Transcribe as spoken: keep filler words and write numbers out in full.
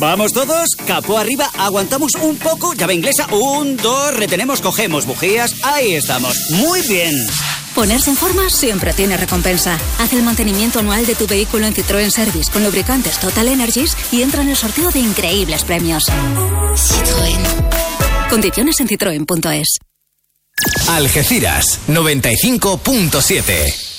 ¿Vamos todos? Capó arriba, aguantamos un poco, llave inglesa, un, dos, retenemos, cogemos bujías, ahí estamos. Muy bien. Ponerse en forma siempre tiene recompensa. Haz el mantenimiento anual de tu vehículo en Citroën Service con lubricantes Total Energies y entra en el sorteo de increíbles premios. Citroën. Condiciones en citroen punto es. Algeciras noventa y cinco punto siete.